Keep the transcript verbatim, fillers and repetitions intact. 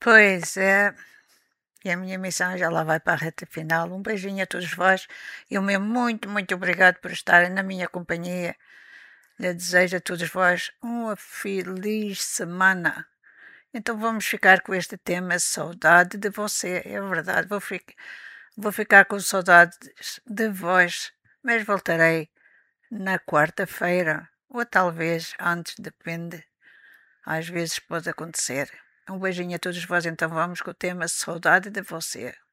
Pois é, e a minha missão já lá vai para a reta final. Um beijinho a todos vós e o meu muito, muito obrigado por estarem na minha companhia. Lhe desejo a todos vós uma feliz semana. Então vamos ficar com este tema, saudade de você. É verdade, vou, fi vou ficar com saudades de vós, mas voltarei na quarta-feira, ou talvez antes, depende. Às vezes pode acontecer. Um beijinho a todos vós, então vamos com o tema saudade de você.